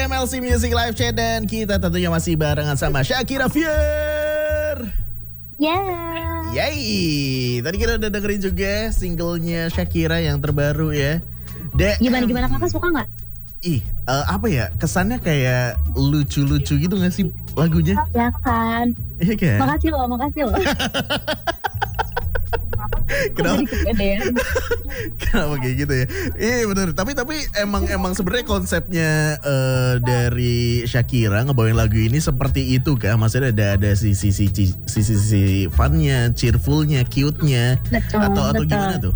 di MLC Music Live Chat dan kita tentunya masih barengan sama Shakira Fier. Yeah. Yay. Tadi kita udah dengerin juga singlenya Shakira yang terbaru ya. Gimana kakak suka nggak? Apa ya, kesannya kayak lucu-lucu gitu gak sih lagunya? Ya kan. Iya kan? Makasih loh. Kenapa kayak gitu ya? Iya benar. Tapi emang sebenarnya konsepnya dari Shakira ngebawain lagu ini seperti itu kah? Maksudnya ada sisi funnya, cheerfulnya, cute-nya, atau gimana tuh?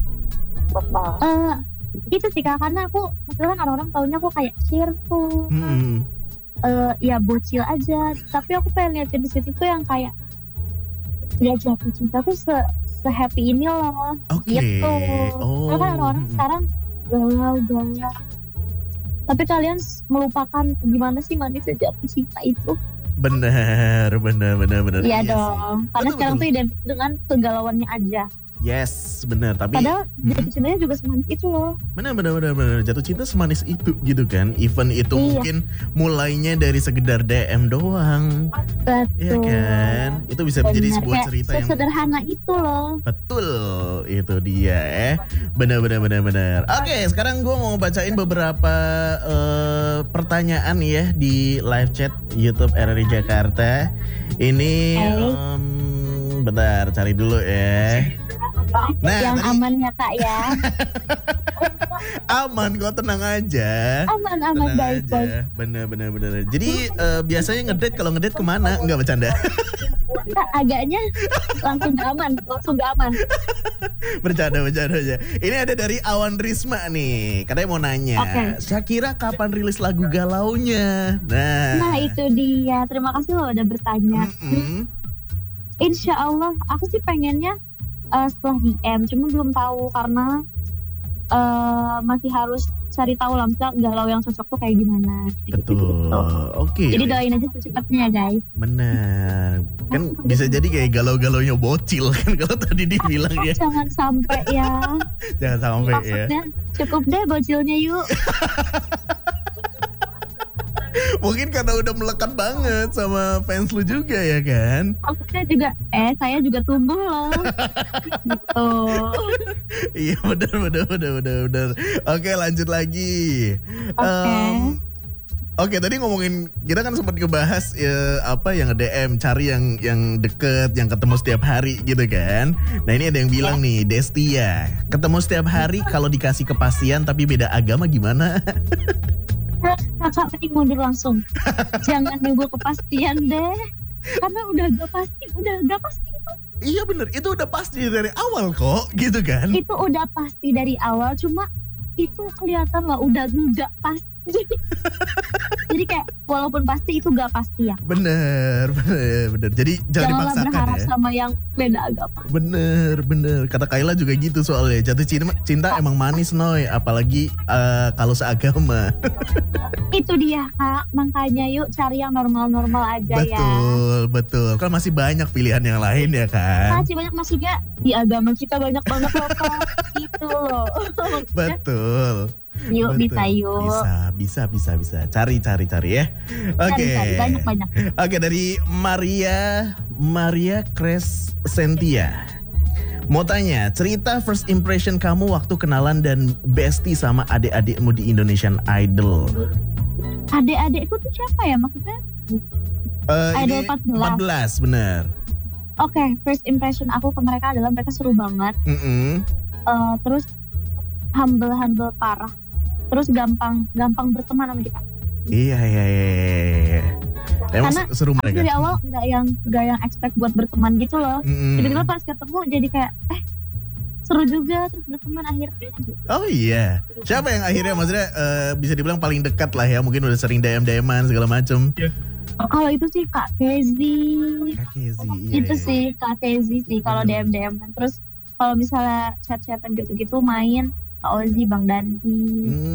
Itu sih kak, karena aku maksudnya kan orang-orang taunya aku kayak cheerful, ya bocil aja. Tapi aku pengen liatin di situ tuh yang kayak ya jatuh cinta tuh se-happy ini loh, gitu. Karena kan orang-orang sekarang galau. Tapi kalian melupakan gimana sih manisnya jatuh cinta itu? Benar. Iya dong. Karena sekarang tuh identik dengan kegalauannya aja. Yes, benar. Tapi padahal jatuh cintanya juga semanis itu loh. Benar. Jatuh cinta semanis itu gitu kan. Even itu mungkin mulainya dari sekedar DM doang. Betul. Iya kan. Itu bisa menjadi sebuah cerita yang sederhana itu loh. Betul, itu dia Benar. Oke, sekarang gue mau bacain beberapa pertanyaan ya di live chat YouTube RRI Jakarta. Ini bentar, cari dulu ya. Nah, yang aman ya kak ya. Aman kok, tenang aja. Aman baik. Bener. Jadi biasanya ngedate, kalau ngedate kemana? Enggak, bercanda. Agaknya langsung gak aman. Bercanda aja. Ini ada dari Awan Risma nih, katanya mau nanya, Shakira kapan rilis lagu galaunya? Nah itu dia. Terima kasih loh udah bertanya. Insya Allah aku sih pengennya setelah DM, cuma belum tahu karena masih harus cari tahu lah misalnya galau yang cocok tuh kayak gimana. Betul. Gitu. Oke. Jadi doain aja secepatnya guys. Benar. Kan bisa jadi kayak galau-galaunya bocil kan kalau tadi dibilang ya. Jangan sampai ya. Jangan sampai maksudnya, cukup deh bocilnya yuk. Mungkin karena udah melekat banget sama fans lu juga ya kan? Saya juga tumbuh loh. Gitu. Iya benar. Oke, lanjut lagi. Oke, tadi ngomongin, kita kan sempat ngebahas yang nge-DM, cari yang deket, yang ketemu setiap hari gitu kan. Nah ini ada yang bilang nih, Destia, ketemu setiap hari kalau dikasih kepastian tapi beda agama gimana? Kakak mending mundur langsung. Jangan nunggu kepastian deh. Karena udah gak pasti itu. Iya bener, itu udah pasti dari awal kok gitu kan. Itu udah pasti dari awal, cuma itu kelihatan lah udah gak pasti. Jadi kayak walaupun pasti itu gak pasti ya. Bener. Jadi jangan dipaksakan berharap ya. sama yang beda agama. Bener. Kata Kayla juga gitu soalnya. Jatuh cinta emang manis Noy. Apalagi kalau seagama. Itu dia kak. Makanya yuk cari yang normal-normal aja ya. Betul. Kan masih banyak pilihan yang lain ya kan. Masih banyak, maksudnya di agama kita banyak banget loh kak. Gitu loh. Betul. Yuk betul. Bisa yuk. Bisa. Cari ya. Oke. Banyak. Oke, dari Maria Crescentia. Mau tanya, cerita first impression kamu waktu kenalan dan bestie sama adik-adikmu di Indonesian Idol. Adik-adikku tuh siapa ya maksudnya? Idol 14, bener. Oke, first impression aku ke mereka adalah mereka seru banget. Terus humble parah. Terus gampang berteman sama kita. Iya. Emang karena seru mereka. Dari awal nggak yang expect buat berteman gitu loh. Tiba-tiba pas ketemu jadi kayak seru juga, terus berteman akhirnya. Oh iya. Siapa yang akhirnya maksudnya bisa dibilang paling dekat lah ya? Mungkin udah sering DM-an segala macem. Kalau itu sih Kak Kezi. Iya. Itu sih Kak Kezi sih kalau DM-an. Terus kalau misalnya chat-chatan gitu-gitu main Ozi, Bang Dandi.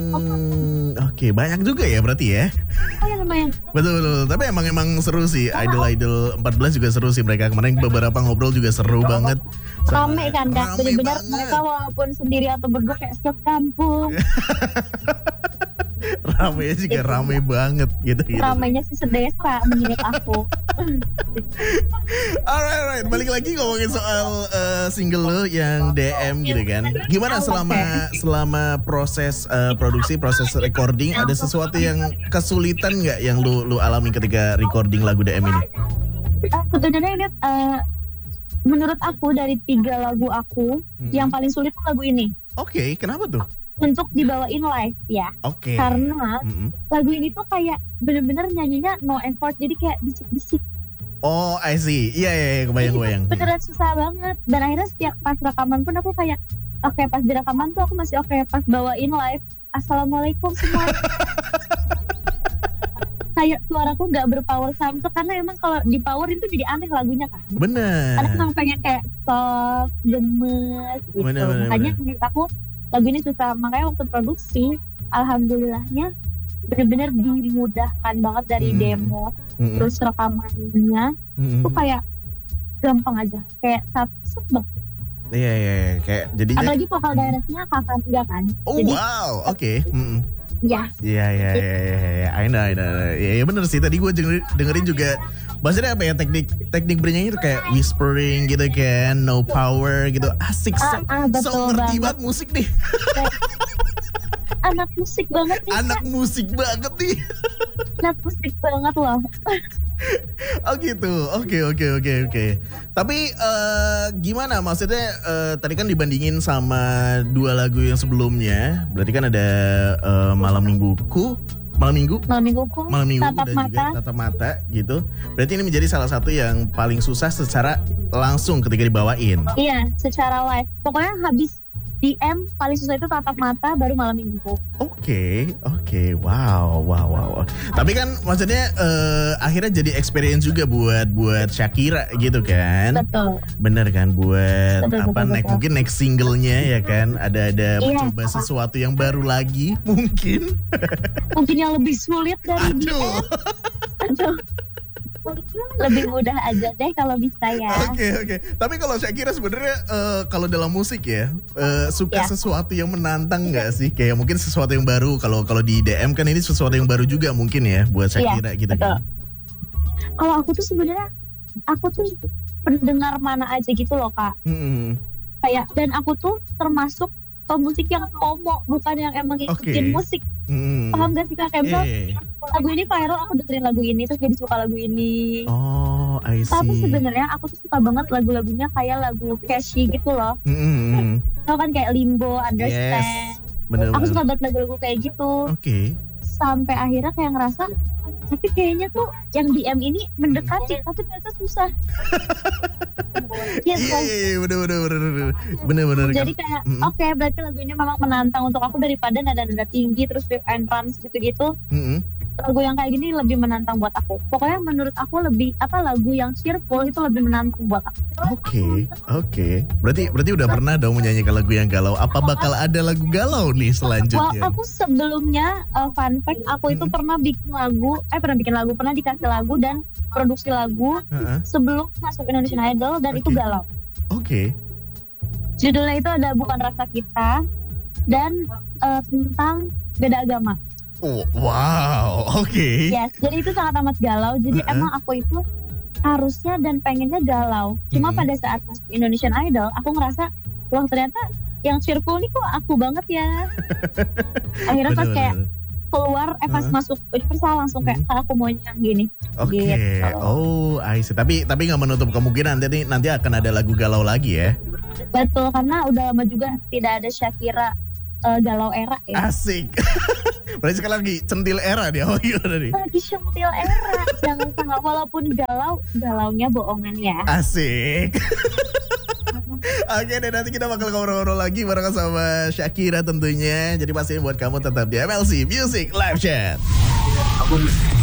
Oke, banyak juga ya berarti ya. Oh ya lumayan. Betul. Tapi emang seru sih. Idol 14 juga seru sih mereka. Kemarin beberapa ngobrol juga seru banget. Rame kan Kak. Benar-benar mereka walaupun sendiri atau berdua kayak sekampung. Ramenya juga rame banget gitu. Ramenya sih sedesa menurut aku. Alright. Balik lagi ngomongin soal single lo yang DM gitu kan. Gimana selama proses produksi, proses recording, ada sesuatu yang kesulitan nggak yang lu alami ketika recording lagu DM ini? Sebenarnya ini menurut aku dari 3 lagu aku yang paling sulit tuh lagu ini. Oke, kenapa tuh? Untuk dibawain live ya. Oke. Karena lagu ini tuh kayak bener-bener nyanyinya no effort, jadi kayak bisik-bisik. Oh, I see. Iya, kebayang. Beneran susah banget. Dan akhirnya setiap pas rekaman pun aku kayak, oke, pas di rekaman tuh aku masih oke, pas bawain live, assalamualaikum semua. Kayak suaraku gak berpower sama tuh, karena emang kalau di power itu jadi aneh lagunya kan. Bener. Karena emang pengen kayak soft, gemes gitu. Makanya menurut aku lagu ini susah. Makanya waktu produksi, alhamdulillahnya bener-bener dimudahkan banget dari demo, terus rekamannya tuh kayak gampang aja, kayak set banget. Iya, kayak jadinya. Apalagi vokal directnya Kakak juga kan. Oh jadi, wow, oke. Iya. Iya. I know. Iya bener sih. Tadi gue dengerin juga. Maksudnya apa ya, teknik bernyanyi itu kayak whispering gitu kan, no power gitu. Asik, so ngerti banget musik nih. Anak musik banget nih. Anak musik banget nih. Anak musik banget loh. Oh gitu, oke. Tapi gimana maksudnya tadi kan dibandingin sama 2 lagu yang sebelumnya, berarti kan ada Malam Mingguku Tatap dan Mata. juga Tatap Mata gitu. Berarti ini menjadi salah satu yang paling susah secara langsung ketika dibawain. Iya, secara live. Pokoknya habis DM paling susah itu Tatap Mata, baru Malam Minggu. Oke, wow. Tapi kan maksudnya akhirnya jadi experience juga buat Shakira gitu kan? Betul. Bener kan, buat betul. mungkin next singlenya ya kan? Ada mencoba sesuatu yang baru lagi mungkin. Mungkin yang lebih sulit dari DM. Aduh. Lebih mudah aja deh kalau bisa ya. Oke. Tapi kalau Shakira sebenarnya kalau dalam musik ya suka sesuatu yang menantang nggak sih? Kayak mungkin sesuatu yang baru. Kalau di DM kan ini sesuatu yang baru juga mungkin ya buat Shakira gitu kan. Kalau aku tuh sebenarnya aku tuh pendengar mana aja gitu loh Kak. Kayak dan aku tuh termasuk pemusik yang FOMO, bukan yang emang ngikutin musik. Paham gak sih Kak? Kayak lagu ini viral, aku dengerin lagu ini terus jadi suka lagu ini. Oh, I see. Tapi sebenarnya aku tuh suka banget lagu-lagunya kayak lagu catchy gitu loh. Tau kan kayak Limbo, Understand. Yes, bener. Aku suka banget lagu-lagu kayak gitu. Oke. Sampai akhirnya kayak ngerasa, tapi kayaknya tuh yang DM ini mendekati, tapi ternyata susah. Iya, bener. Jadi kayak oke, berarti lagu ini memang menantang untuk aku daripada nada-nada tinggi terus riff and runs gitu-gitu. Lagu yang kayak gini lebih menantang buat aku. Pokoknya menurut aku lebih lagu yang cheerful itu lebih menantang buat aku. Oke. Berarti udah pernah dong menyanyikan lagu yang galau. Apa bakal ada lagu galau nih selanjutnya? Aku sebelumnya fun fact, aku itu pernah dikasih lagu dan produksi lagu sebelum masuk Indonesian Idol dan itu galau. Oke. Judulnya itu ada Bukan Rasa Kita dan tentang beda agama. Oh, wow, oke. Yes, jadi itu sangat amat galau. Jadi emang aku itu harusnya dan pengennya galau. Cuma pada saat masuk Indonesian Idol, aku ngerasa, wah ternyata yang cheerful nih kok aku banget ya. Akhirnya pas kayak keluar, pas masuk Universal langsung kayak aku mau yang gini. Oke. Gitu. Oh, I see. Tapi nggak menutup kemungkinan nanti akan ada lagu galau lagi ya? Betul, karena udah lama juga tidak ada Shakira galau era ya. Asik. Berarti sekarang lagi centil era dia. Oh gimana nih? Lagi centil era. Jangan sangat, walaupun galaunya bohongan ya. Asik. Oke deh, nanti kita bakal ngobrol-ngobrol lagi bareng sama Shakira tentunya. Jadi pastiin buat kamu tetap di MLC Music Live Chat.